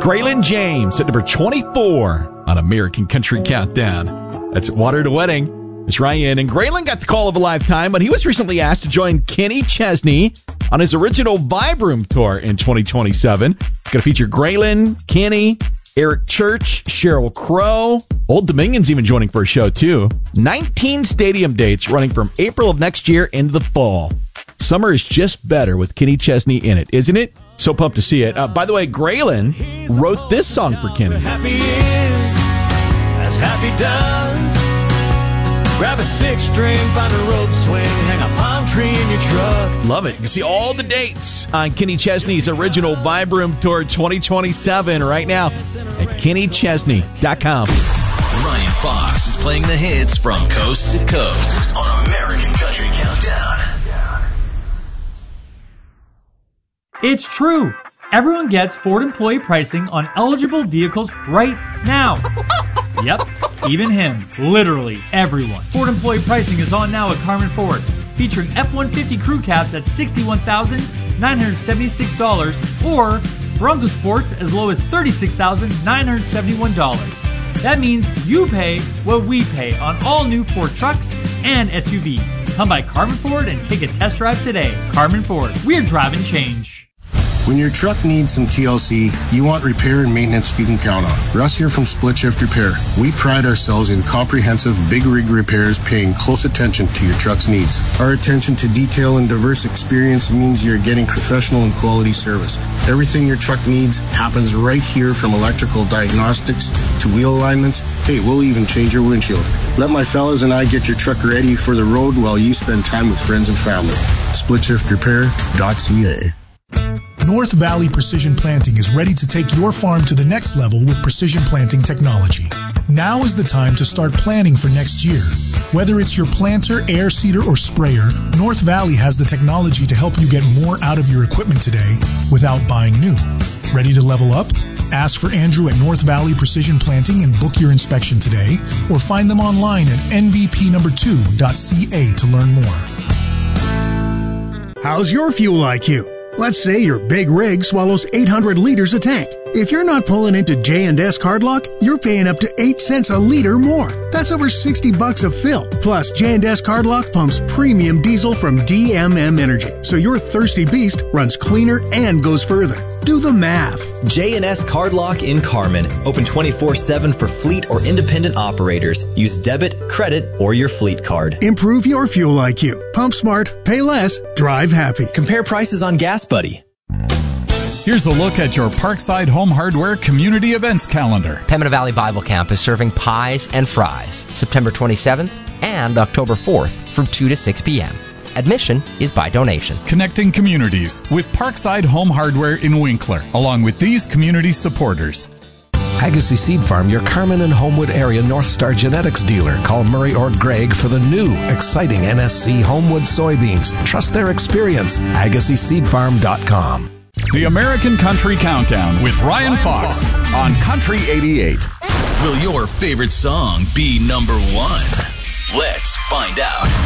Graylin James at number 24 on American Country Countdown. That's Water to Wedding. It's Ryan. And Graylin got the call of a lifetime, but he was recently asked to join Kenny Chesney on his original Vibe Room tour in 2027. It's going to feature Graylin, Kenny, Eric Church, Sheryl Crow. Old Dominion's even joining for a show, too. 19 stadium dates running from April of next year into the fall. Summer is just better with Kenny Chesney in it, isn't it? So pumped to see it. By the way, Graylin wrote this song for Kenny. Happy is as happy does. Grab a six-string, find a rope swing, hang a palm tree in your truck. Love it. You can see all the dates on Kenny Chesney's original Vibe Room Tour 2027 right now at KennyChesney.com. Ryan Fox is playing the hits from coast to coast on American Country Countdown. It's true. Everyone gets Ford employee pricing on eligible vehicles right now. Yep, even him. Literally everyone. Ford employee pricing is on now at Carmen Ford, featuring F-150 crew cabs at $61,976 or Bronco Sports as low as $36,971. That means you pay what we pay on all new Ford trucks and SUVs. Come by Carmen Ford and take a test drive today. Carmen Ford, we're driving change. When your truck needs some TLC, you want repair and maintenance you can count on. Russ here from Split Shift Repair. We pride ourselves in comprehensive big rig repairs, paying close attention to your truck's needs. Our attention to detail and diverse experience means you're getting professional and quality service. Everything your truck needs happens right here, from electrical diagnostics to wheel alignments. Hey, we'll even change your windshield. Let my fellas and I get your truck ready for the road while you spend time with friends and family. SplitShiftRepair.ca. North Valley Precision Planting is ready to take your farm to the next level with precision planting technology. Now is the time to start planning for next year. Whether it's your planter, air seeder, or sprayer, North Valley has the technology to help you get more out of your equipment today without buying new. Ready to level up? Ask for Andrew at North Valley Precision Planting and book your inspection today, or find them online at nvp2.ca to learn more. How's your fuel IQ? Let's say your big rig swallows 800 liters a tank. If you're not pulling into J&S Cardlock, you're paying up to 8 cents a liter more. That's over $60 a fill. Plus, J&S Cardlock pumps premium diesel from DMM Energy, so your thirsty beast runs cleaner and goes further. Do the math. J&S Cardlock in Carmen. Open 24/7 for fleet or independent operators. Use debit, credit, or your fleet card. Improve your fuel IQ. Pump smart, pay less, drive happy. Compare prices on Gas Buddy. Here's a look at your Parkside Home Hardware community events calendar. Pembina Valley Bible Camp is serving pies and fries September 27th and October 4th from 2 to 6 p.m. Admission is by donation. Connecting communities with Parkside Home Hardware in Winkler, along with these community supporters. Agassiz Seed Farm, your Carmen and Homewood area North Star Genetics dealer. Call Murray or Greg for the new, exciting NSC Homewood soybeans. Trust their experience. AgassizSeedFarm.com. The American Country Countdown with Ryan Fox on Country 88. Will your favorite song be number one? Let's find out.